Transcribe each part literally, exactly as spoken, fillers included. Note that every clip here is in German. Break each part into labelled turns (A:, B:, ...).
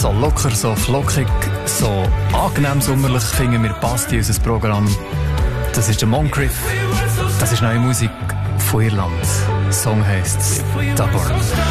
A: So locker, so flockig, so angenehm sommerlich finden wir passt in unser Programm. Das ist der Moncrief. Das ist neue Musik von Irland. Der Song heisst Stubborn.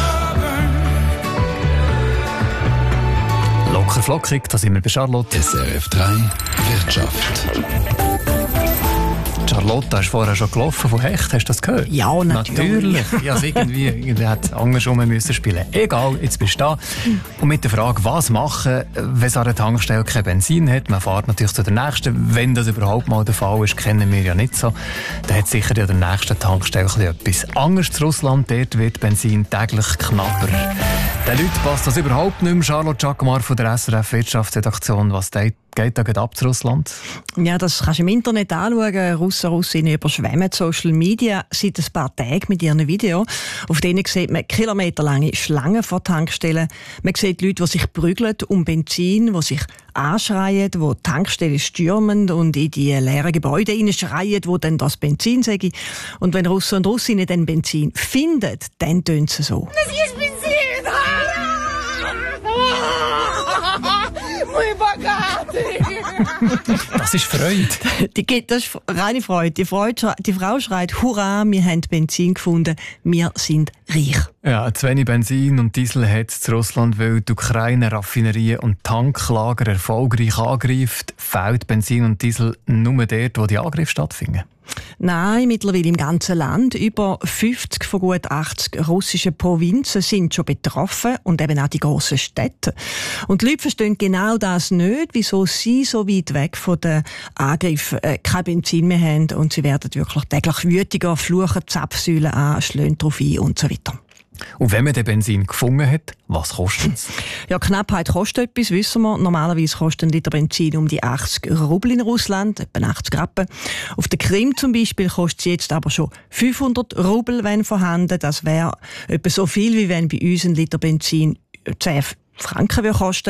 A: Locker, flockig, da sind wir bei Charlotte.
B: S R F drei Wirtschaft.
A: Charlotte, hast du vorher schon gelaufen von Hecht, hast du das gehört?
C: Ja, natürlich.
A: Natürlich. Ja, also irgendwie, irgendwie hat andersrum müssen spielen. Egal, jetzt bist du da. Und mit der Frage, was machen, wenn es an der Tankstelle kein Benzin hat. Man fährt natürlich zu der nächsten. Wenn das überhaupt mal der Fall ist, kennen wir ja nicht so. Dann hat sicher an der nächsten Tankstelle etwas anderes zu Russland. Dort wird Benzin täglich knapper. Den Leuten passt das überhaupt nicht mehr. Charlotte Giacomar von der S R F Wirtschaftsredaktion. Was geht da gerade ab zu Russland?
C: Ja, das kannst du im Internet anschauen. Russen, Russinnen überschwemmen Social Media seit ein paar Tagen mit ihren Videos. Auf denen sieht man kilometerlange Schlangen vor Tankstellen. Man sieht Leute, die sich prügeln um Benzin, die sich anschreien, die Tankstellen stürmen und in die leeren Gebäude hineinschreien, wo dann das Benzin sei. Und wenn Russen und Russinnen dann Benzin finden, dann tönt es so.
D: Das ist Benzin!
A: Das ist Freude.
C: Die, das ist reine Freude. Die, Freude. die Frau schreit, hurra, wir haben Benzin gefunden, wir sind reich.
A: Ja, zu wenig Benzin und Diesel hat es in Russland, weil die Ukraine Raffinerien und Tanklager erfolgreich angreift, fehlt Benzin und Diesel nur dort, wo die Angriffe stattfinden.
C: Nein, mittlerweile im ganzen Land. Über fünfzig von gut achtzig russischen Provinzen sind schon betroffen und eben auch die grossen Städte. Und die Leute verstehen genau das nicht, wieso sie so weit weg von den Angriffen äh, kein Benzin mehr haben und sie werden wirklich täglich wütiger, fluchen Zapfsäulen an, schlagen drauf ein und so weiter.
A: Und wenn man den Benzin gefunden hat, was kostet es?
C: Ja, Knappheit kostet etwas, wissen wir. Normalerweise kostet ein Liter Benzin um die achtzig Rubel in Russland, etwa achtzig Rappen. Auf der Krim zum Beispiel kostet es jetzt aber schon fünfhundert Rubel, wenn vorhanden. Das wäre etwa so viel, wie wenn bei uns ein Liter Benzin zehn Franken würde kosten.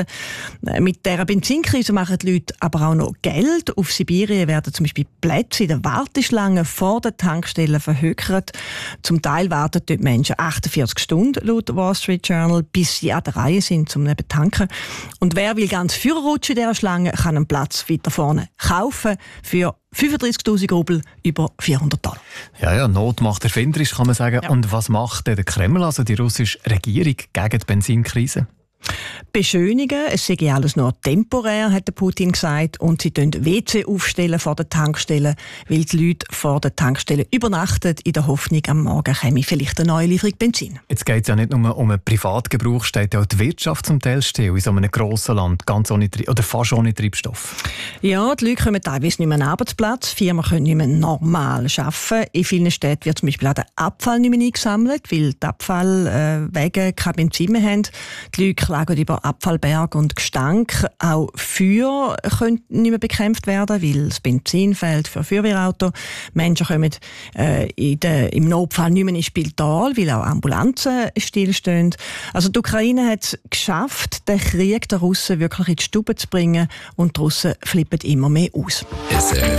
C: Mit dieser Benzinkrise machen die Leute aber auch noch Geld. Auf Sibirien werden zum Beispiel Plätze in der Warteschlange vor den Tankstellen verhökert. Zum Teil warten dort Menschen achtundvierzig Stunden, laut Wall Street Journal, bis sie an der Reihe sind, zum neben tanken. Und wer will ganz vorne rutschen in dieser Schlange, kann einen Platz weiter vorne kaufen für fünfunddreißigtausend Rubel, über vierhundert Dollar.
A: Ja, ja, Not macht erfinderisch, kann man sagen.
C: Ja.
A: Und was macht denn der Kreml, also die russische Regierung, gegen die Benzinkrise?
C: Beschönigen, es sei alles nur temporär, hat der Putin gesagt, und sie aufstellen W C aufstellen vor den Tankstellen, weil die Leute vor den Tankstellen übernachten, in der Hoffnung, am Morgen käme vielleicht eine neue Lieferung Benzin.
A: Jetzt geht es ja nicht nur um einen Privatgebrauch, steht ja auch die Wirtschaft zum Teil still in so einem grossen Land, ganz ohne, oder fast ohne Treibstoff.
C: Ja, die Leute kommen teilweise nicht mehr an den Arbeitsplatz, Firmen können nicht mehr normal arbeiten. In vielen Städten wird zum Beispiel auch der Abfall nicht mehr eingesammelt, weil die Abfallwege kein Benzin mehr haben. Die Leute klagen über Abfallberg und Gestank. Auch Feuer können nicht mehr bekämpft werden, weil das Benzin fehlt für Feuerwehrauto. Menschen kommen äh, in de, im Notfall nicht mehr ins Spital, weil auch Ambulanzen stillstehen. Also die Ukraine hat es geschafft, den Krieg der Russen wirklich in die Stube zu bringen, und die Russen flippen immer mehr aus.